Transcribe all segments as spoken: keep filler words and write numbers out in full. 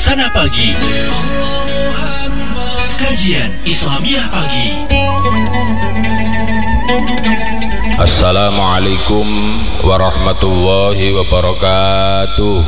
Suasana Pagi, kajian Islamiah pagi. Assalamualaikum warahmatullahi wabarakatuh.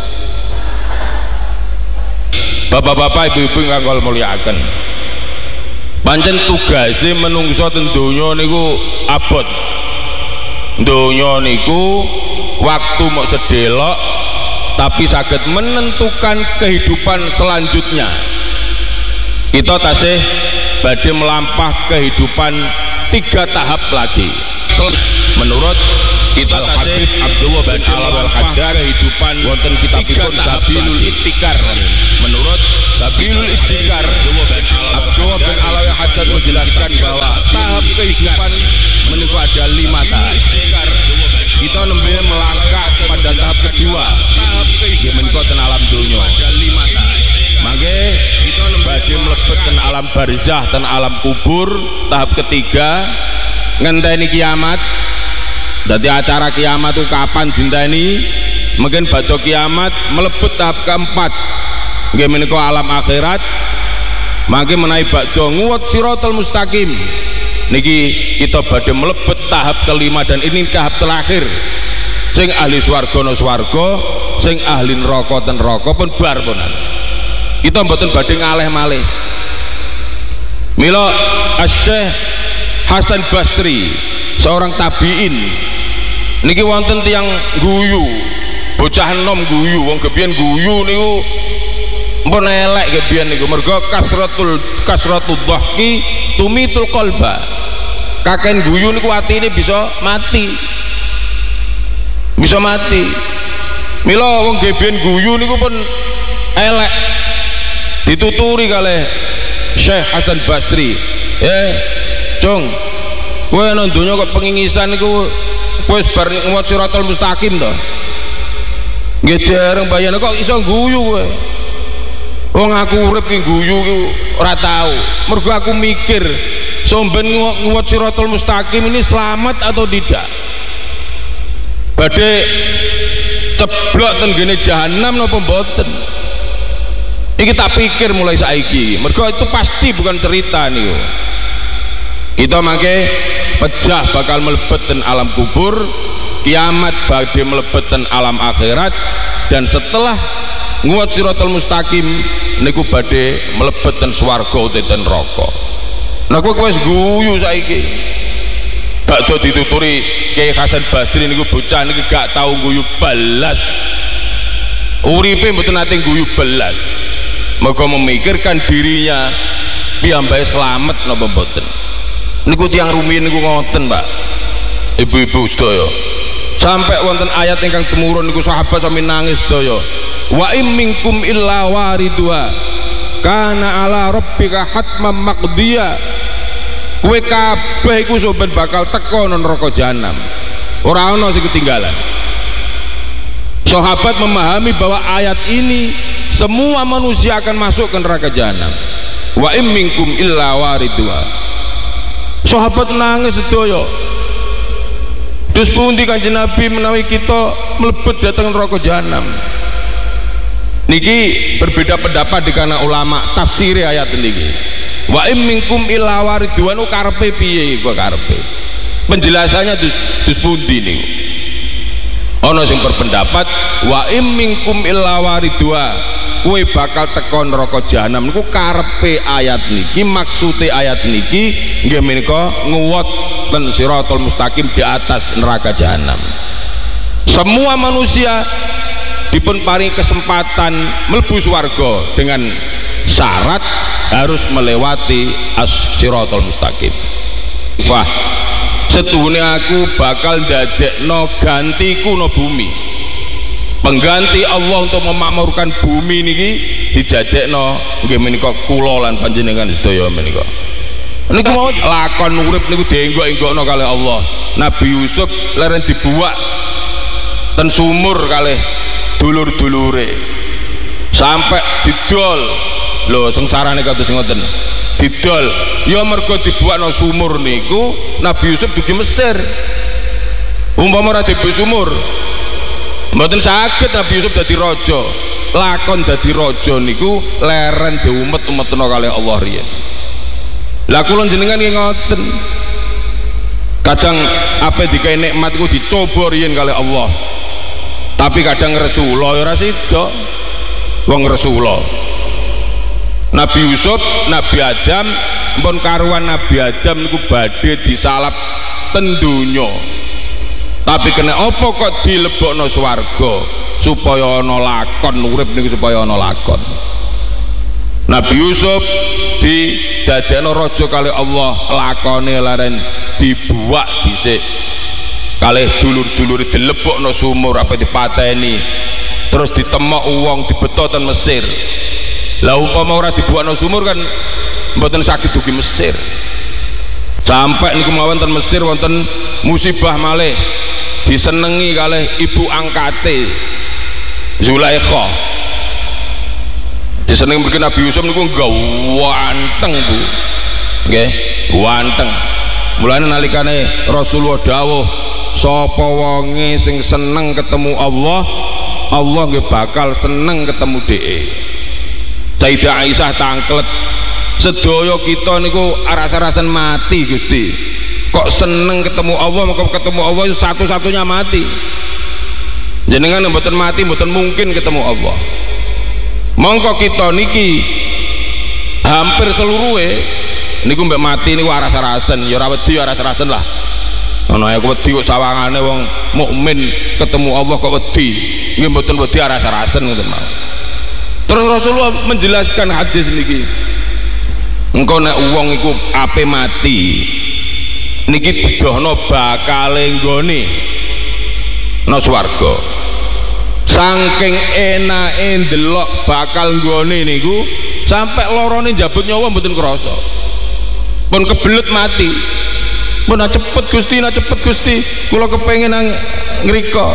Bapak-bapak, ibu-ibu ingkang kula mulyakaken, pancen tugase menungso ten donya niku abot. Donya niku waktu mok sedelok, tapi saged menentukan kehidupan selanjutnya. Kita tasih badhe melampah kehidupan tiga tahap lagi. Menurut kita tasih Abdullah bin Alawal Haddad kehidupan wonten kitabipun Sabilul Ibtikar. Menurut Sabilul Ibtikar, Abdullah bin Alawal Haddad menjelaskan bahwa tahap kehidupan menika ada lima tahap. Kita nembe melangkah pada tahap kedua, tahap kehidupan menika ten alam dunya. Ada lima tahap. Mangke kita badhe mlebet ten alam barzah, ten alam kubur. Tahap ketiga ngenteni kiamat. Dadi acara kiamat itu kapan dinteni? Mungkin badhe kiamat mlebet tahap keempat. Nggih menika alam akhirat. Mangke menawi badhe nguwat siratal mustaqim. Niki kita badhe mlebet tahap kelima, dan ini tahap terakhir. Sing ahli swarga no swarga, sing ahli neraka ten neraka pun bar punan. Kita mboten badhe ngaleh malih. Mila Asy-Syaikh Hasan Basri, seorang tabi'in, niki wonten tiyang guyu, bocah enom guyu, wong gebiyen guyu niku mpun elek gebiyen niku, mergo kasratul kasratul dhahki tumitul qalba. Kaken guyu niku atine bisa mati. Bisa mati. Mila wong gebiyen guyu niku pun elek. Dituturi kalih Syekh Hasan Basri. Eh, Cung, kowe nang donya kok pengingisan niku wis bar nguwat siratal mustaqim to. Nggih dereng bayane kok iso guyu kowe. Wong aku urip ki guyu ki ora tau. Mergo aku mikir somben nguwat siratal mustaqim ini selamat atau tidak. Badhe ceblok ten gene jahanam napa mboten. Iki tak pikir mulai saiki. Mergo itu pasti bukan cerita niku. Kita mangke pejah bakal mlebet ten alam kubur, kiamat badhe mlebet ten alam akhirat, dan setelah nguwat siratal mustaqim niku badhe mlebet ten swarga utawa ten neraka. Nah kowe wis guyu saiki. Bakdo dituturi Kiai Hasan Basri niku bocah niku gak tau guyu belas. Uripe mboten nate guyu belas. Moga memikirkan dirinya piyambake selamat napa mboten. Niku tiyang rumiyin niku ngoten, Pak. Ibu-ibu sedaya. Sampai wonten ayat ingkang tumurun niku sahabat sami nangis sedaya. Wa im minkum illa waridha kana ala rabbika hatman maqdiya. Kowe kabeh iku sampeyan bakal teka nang neraka jahanam. Ora ana sing ketinggalan. Sahabat memahami bahwa ayat ini semua manusia akan masuk ke neraka jahanam. Wa im minkum illa waridha. Sahabat nangis sedaya. Terus pundi Kanjeng Nabi menawi kita mlebet dhateng neraka jahanam? Niki berbeda pendapat di kana ulama tafsir ayat niki. Wa im minkum illa waridha nu karepe piye iku karepe? Penjelasannya dus, dus pundi niku. Ana sing berpendapat wa im minkum illa waridha, kowe bakal teka neraka jahanam niku karepe ayat niki, maksude ayat niki nggih menika nguwat ten siratal mustaqim di atas neraka jahanam. Semua manusia dipun paring kesempatan mlebu swarga dengan syarat harus melewati as-siratal mustaqim. Wah, setuhune aku bakal ndadekno gantiku no bumi. Pengganti Allah untuk memakmurkan bumi niki dijadekno nggih menika kula lan panjenengan sedaya menika. Niku mau lakon urip niku dienggok-enggokno kalih Allah. Nabi Yusuf leren dibuak ten sumur kalih dulur-dulure sampai didol. Lho sengsarane kados ngoten. Didol ya mergo dibuakno sumur niku Nabi Yusuf dugi Mesir. Umpama ora dibuak sumur mboten saged Nabi Yusuf dadi raja. lakon dadi raja niku leren diumet-umetno kalih Allah riyen. Lah kula jenengan nggih ngoten. Kadang apa dikai nikmat iku dicoba riyen kalih Allah. Tapi kadang resula ya ora sida. Wong resula. Nabi Yusuf, Nabi Adam, mpun karuan Nabi Adam niku badhe disalap ten donya. Tapi kena apa kok dilebokno swarga supaya ana lakon urip niku supaya ana lakon. Nabi Yusuf didadekno raja kalih Allah, lakone laren dibuak dhisik kalih dulur-dulur dilebokno sumur apa dipateni terus ditemok uang dibeto ten Mesir. Lah umpama ora dibuakno sumur kan mboten saged dugi Mesir. Sampai niku mawon ten Mesir wonten musibah malih disenengi kalih ibu angkate Zulaikha. Disenengi mriki Nabi Yusuf niku ganteng Bu. Nggih, ganteng. Mulane nalikane Rasulullah dawuh sapa wonge sing seneng ketemu Allah, Allah nggih bakal seneng ketemu dhek. Sayyidah Aisyah tangklet, sedaya kita niku aras-arasan mati Gusti. Kok seneng ketemu Allah, maka ketemu Allah itu satu-satunya mati. Jenengan mboten mati mboten mungkin ketemu Allah. Mongko kita niki hampir seluruhe niku mbek mati niku aras-arasen, ya ora wedi aras-arasen lah. Ana aku wedi kok sawangane wong mukmin ketemu Allah kok wedi. Nggih mboten wedi aras-arasen ngoten mawon. Terus Rasulullah menjelaskan hadis niki. Engko nek wong iku ape mati niki didohno bakale nggone nang swarga. Saking enake ndelok bakal nggone niku sampai lorone njabut nyawa mboten krasa. Pun kebelet mati. Pun cepet Gusti, nak cepet Gusti. Kula kepengin nang ngrika.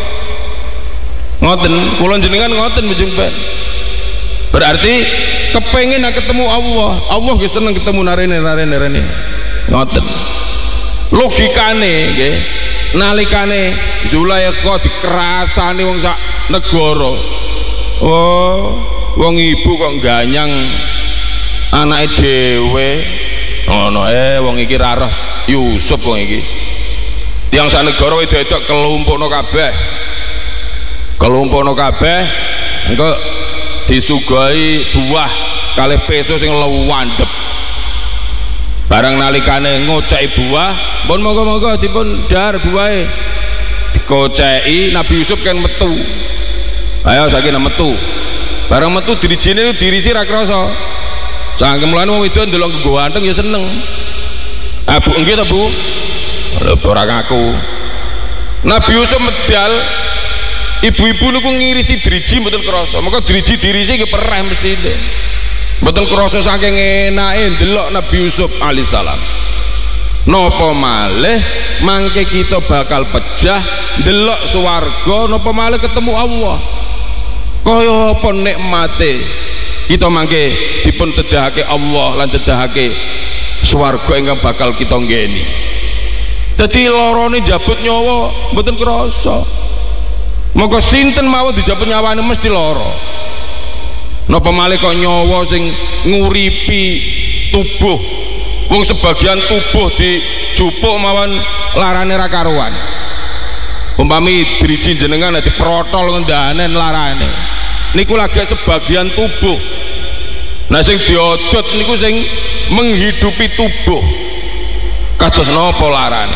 Ngoten, kula jenengan ngoten Bujung Ben. Berarti kepengin nak ketemu Allah. Allah nggih seneng ketemu narene narene rene. Ngoten. Logikane nggih. Nalikane Zulaikha dikerasani wong sak negara. Oh, wong ibu kok ganyang anake dhewe. Ngono eh wong iki ra roh Yusuf wong iki. Tiyang sak negara wedok-wedok kelumpukno kabeh. Kelumpukno kabeh engko disuguhi buah kalih peso sing luwandhep. Barang nalikane ngoceki buah, pun monggo-monggo dipun dar buahe. Dikoceki Nabi Yusuf kan metu. Ayo saiki metu. Barang metu dirijine dirisi ra krasa. Saking mulane wong wedok ndelok ganteng ya seneng. Ah Bu, nggih ta Bu? Lha ora ngaku. Nabi Yusuf medal ibu-ibu niku ngirisi driji mboten krasa. Maka driji dirisi nggih pereh mestine. Mboten krasa saking enake ndelok Nabi Yusuf alaihissalam. Napa malih mangke kita bakal pejah ndelok swarga, napa malih ketemu Allah. Kaya apa nikmate kita mangke dipun tedahake Allah lan tedahake swarga ingkang bakal kita nggeni. Dadi lorone jabut nyawa mboten krasa. Monggo sinten mawon dijabut nyawane mesti lara. Napa malih kok nyawa sing nguripi tubuh, wong sebagian tubuh dijupuk mawon larane ra karuan. Umpami driji jenengan diprotol ngendanen larane niku lagi sebagian tubuh. Nah sing diodot niku sing menghidupi tubuh. Kados napa larane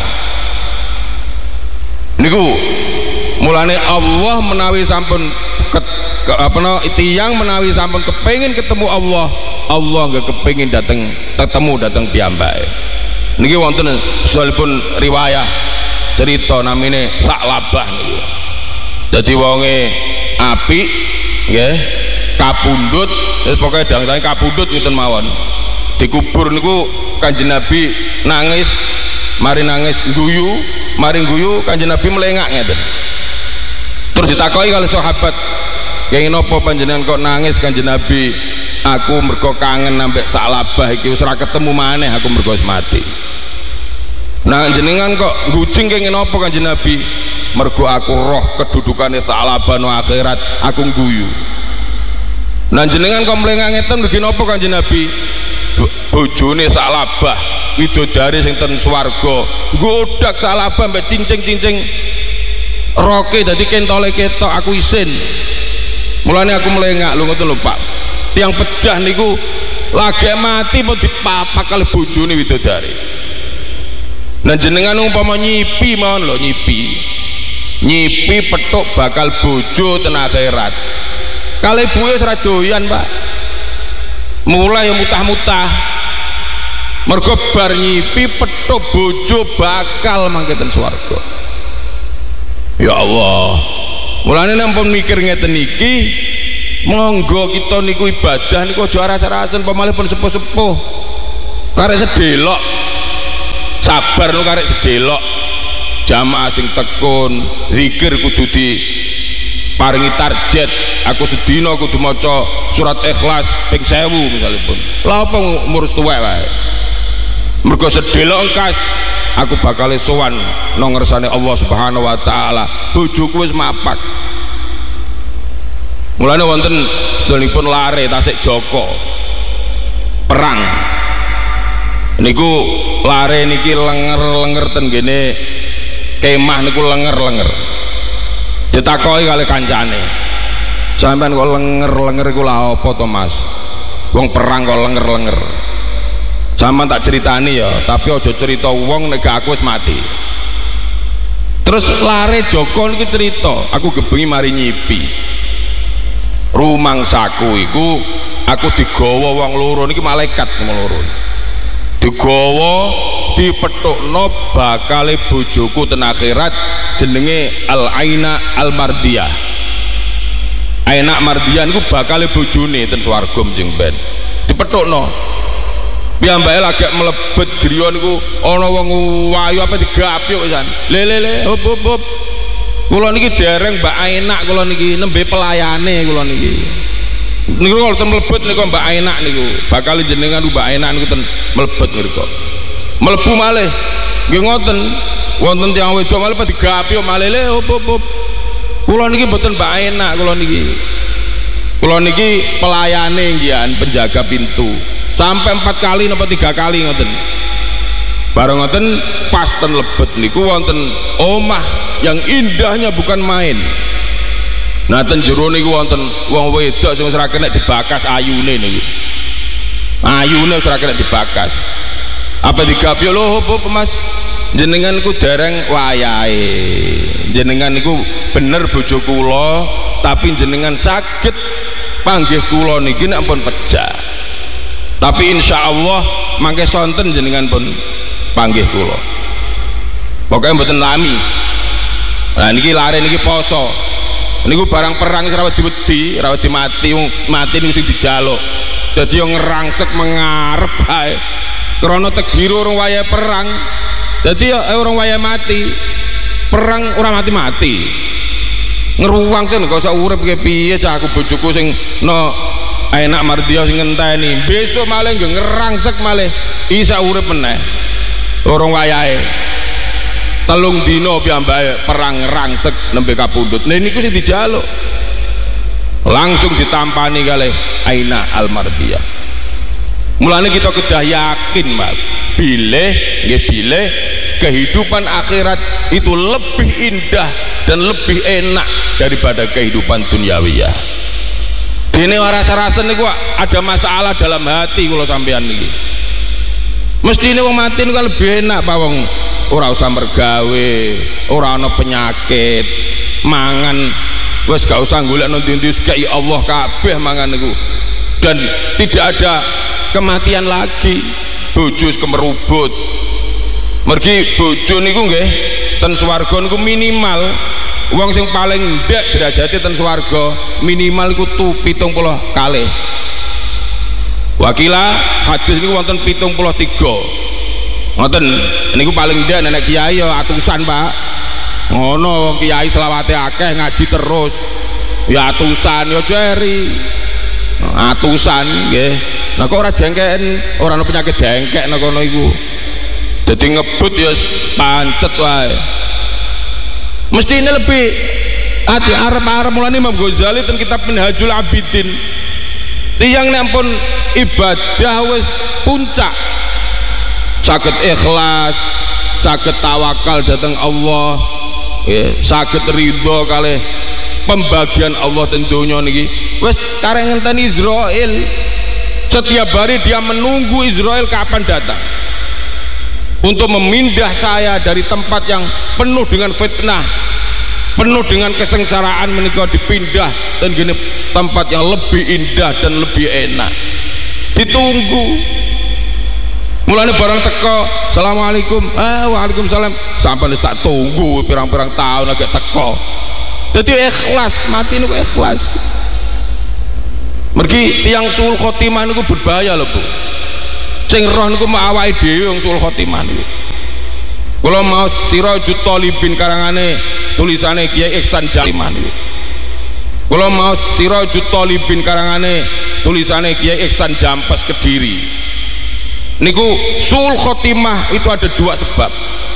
niku. Mulane Allah menawi sampun ke, ke, apa no, tiyang menawi sampun kepengin ketemu Allah, Allah nggak kepengin dateng ketemu dateng piyambake. Niki wonten salipun riwayah cerita namine Sa'labah niku. Dadi wonge apik nggih, kapundhut, pokoke dang-dang kapundhut ngoten mawon. Dikubur niku Kanjeng Nabi nangis, mari nangis guyu, mari guyu Kanjeng Nabi melengak ngeten. Terus ditakoki kali sahabat, kenging napa panjenengan kok nangis Kanjeng Nabi? Aku mergo kangen ambek Sa'labah iki wis ora ketemu maneh, aku mergo wis mati. Nah jenengan kok ngucing kenging napa Kanjeng Nabi? Mergo aku roh kedudukane Sa'labah no akhirat, aku guyu. Nah jenengan kok mlengak ngeten begini apa Kanjeng Nabi? Bojone Salabah widodari sing ten swarga godak Salabah mbek cincing-cincing roke dadi kentole ketok aku isin. Mulane aku melengak lho ngoten lho Pak. Tiang pejah niku lagi mati mau dipapak kali bojone widodari. Nah jenengan umpama nyipi mawon lho nyipi. Nyipi petuk bakal bojo ten akhirat. Kali ibuke wis ra doyan Pak. Mulai mutah-mutah mergo bar nyipi petuk bojo bakal mangke ten swarga. Ya Allah, mulane nampun mikir ngeten iki, monggo kita niku ibadah niku aja aras-arasen pamalih pun sepuh-sepuh karek sedelok sabar niku karek sedelok jamaah sing tekun zikir kudu di paringi target. Aku sedina kudu maca surat Ikhlas ping sewu misalipun. Lha apa umur tuwek wae. Mergo sedelok engkas aku bakal sowan nang ngersane Allah Subhanahu wa taala. Bojoku wis mapak. Mulane wonten seduluripun lare tasik Joko. Perang. Niku lare niki lenger-lenger ten gene kemah niku lenger-lenger. Ditakoki kali kancane. Sampeyan kok lenger-lenger iku lha apa to Mas? Wong perang kok lenger-lenger. Sampeyan tak ceritani ya, tapi aja cerita wong nek aku wis mati. Terus lare Joko niku cerita, aku gebengi mari nyipi. Rumangsaku iku aku digawa wong loro niki malaikat wong loro. Digawa dipethukno bakale bojoku ten akhirat jenenge Al-Aina Al-Mardiyah. Aina Mardiyah niku bakale bojone ten swarga mjing ben. Dipethukno. Piyambake lagi mlebet griya niku ana wong wayu apa digapyuk pisan. Le le le hop hop hop. Kula niki dereng Mbak Aina kula niki nembe pelayane kula niki. Niku kalau ten mlebet niku Mbak Aina niku. Bakal jenengan Mbak Aina niku ten mlebet niku. Mlebu malih. Nggih ngoten. Wonten tiyang wedok malih digapyuk malih le hop hop hop. Kula niki mboten Mbak Aina kula niki. Kula niki pelayane nggih penjaga pintu. Sampai empat kali napa tiga kali ngoten. Bareng ngoten pas ten lebet niku wonten omah yang indahnya bukan main. Nah ten jero niku wonten wong wedok sing wis ra kena dibakas ayune niku. Ayune wis ra kena dibakas. Apa digapyo lho hop Mas? Jenengan niku dereng wayahe. Jenengan niku bener bojo kula, tapi jenengan saged panggih kula niki nek ampun pejah. Tapi insya Allah mangke sonten jenengan pun panggih kula. Pokoknya mboten lami. Nah niki lare niki poso. Niku barang perang rawat diwedi, rawat dimati, wong mati niku sing dijaluk. Dadi yo ngerangsek mengarep ae. Krana tegiru urung waya perang. Dadi yo urung waya mati. Perang ora mati-mati. Ngeruwang sen kok sak urip ki piye cah aku bojoku sing no Aina Mardiyah sing ngenteni besok malah nggih ngerangsek malih isa urip meneh urung wayahe telung dina piyambake perang ngerangsek nembe kapundhut. Lha niku sing dijaluk langsung ditampani kalih Aina Al-Mardiyah. Mulane kita kedah yakin Mas bilih nggih bilih kehidupan akhirat itu lebih indah dan lebih enak daripada kehidupan duniawiyah. Dene waras-rasen niku ada masalah dalam hati kula sampean niki. Mestine wong mati niku lebih enak Pak wong ora usah mergawe, ora ana penyakit, mangan wis gak usah golek nang ndi-ndi kei Allah kabeh mangan niku. Dan tidak ada kematian lagi. Bojo kemerubut. Mergi bojo niku nggih ten swarga niku minimal wong sing paling ndek derajate ten swarga minimal iku tu pitung puluh kalih. Wakila hadis niku wonten pitung puluh tiga. Ngoten niku paling ndek nenek kiai ya atusan Pak. Ngono wong kiai selawate akeh ngaji terus. Ya atusan ya jeri. Atusan nggih. Lah kok ora dengken, ora ana penyakit dengkek nang kono iku. Dadi ngebut ya pancet wae. Mesti ini lebih hati Arab-Arab mulane Imam Ghazali tentang kitab Minhajul Abidin tiyang nek pun ibadah wis puncak saged ikhlas, saged tawakal dhateng Allah, ya, saged ridho kalih pembagian Allah ten donya niki wis karek ngenteni Israel. Setiap hari dia menunggu Israel kapan datang untuk memindah saya dari tempat yang penuh dengan fitnah, penuh dengan kesengsaraan, menika dipindah dan gini tempat yang lebih indah dan lebih enak. Ditunggu. Mulane barang teko, assalamualaikum, ah waalaikumsalam, sampai wis tak tunggu pirang-pirang tahun agak teko. Jadi ikhlas, mati niku ikhlas. Mergi tiang suul khotimah niku berbahaya lho Bu. Sing roh niku mau awake dhewe wong suul khotimah niku. Kula mau Sirajut Thalibin karangane tulisane Kiai Ihsan Jalimah niku. Kula mau Sirajut Thalibin karangane tulisane Kiai Ihsan Jampes Kediri. Niku suul khotimah itu ada dua sebab.